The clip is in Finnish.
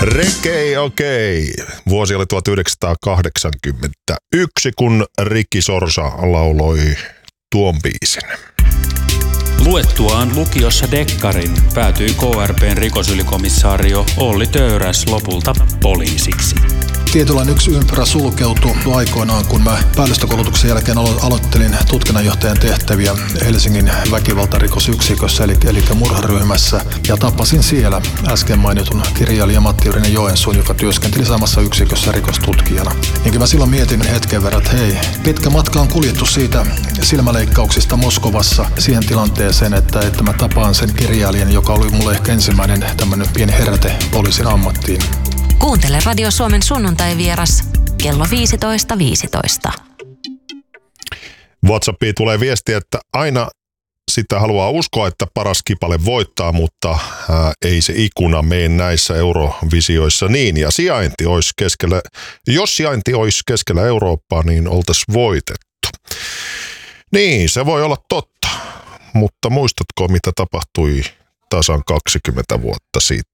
Okei. Vuosi oli 1981, kun Ricky Sorsa lauloi tuon biisin. Luettuaan lukiossa dekkarin päätyi KRP:n rikosylikomissaario Olli Töyräs lopulta poliisiksi. Tietynlainen yksi ympyrä sulkeutui aikoinaan, kun mä päällystökoulutuksen jälkeen aloittelin tutkinnanjohtajan tehtäviä Helsingin väkivaltarikosyksikössä, eli murharyhmässä, ja tapasin siellä äsken mainitun kirjailija Matti Yrinen Joensuun, joka työskenteli samassa yksikössä rikostutkijana. Niin mä silloin mietin hetken verran, että hei, pitkä matka on kuljettu siitä silmäleikkauksista Moskovassa siihen tilanteeseen, että mä tapaan sen kirjailijan, joka oli mulle ehkä ensimmäinen tämmöinen pieni heräte poliisin ammattiin. Kuuntele Radio Suomen sunnuntai-vieras kello 15.15. WhatsAppiin tulee viesti, että aina sitä haluaa uskoa, että paras kipale voittaa, mutta ei se ikuna mene näissä Eurovisioissa niin. Ja jos sijainti olisi keskellä Eurooppaa, niin oltaisiin voitettu. Niin, se voi olla totta, mutta muistatko, mitä tapahtui tasan 20 vuotta sitten?